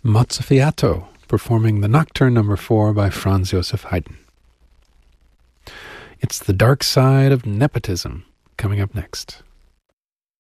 Mozzafiato performing the Nocturne No. 4 by Franz Joseph Haydn. It's The Dark Side of Nepotism coming up next.